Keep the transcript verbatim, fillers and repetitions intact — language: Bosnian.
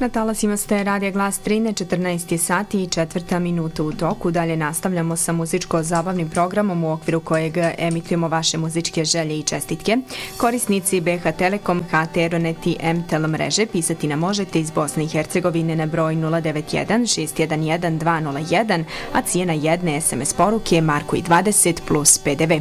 Na talasima ste Radija Glas Trine, četrnaest je sati i četvrta minuta u toku. Dalje nastavljamo sa muzičko-zabavnim programom u okviru kojeg emitujemo vaše muzičke želje i čestitke. Korisnici B H Telekom, H T Aeronet i M T L mreže pisati nam možete iz Bosne i Hercegovine na broj nula devet jedan šest jedan jedan dva nula jedan, a cijena jedne S M S poruke Marko i dvadeset plus P D V.